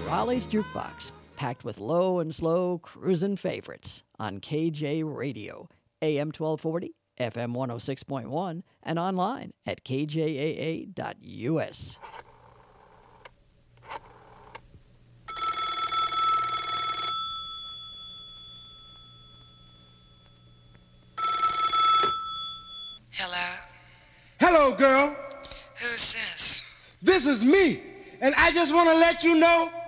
Raleigh's Jukebox, packed with low and slow cruising favorites on KJ Radio, AM 1240, FM 106.1, and online at kjaa.us. Hello? Hello, girl. Who's this? This is me. And I just want to let you know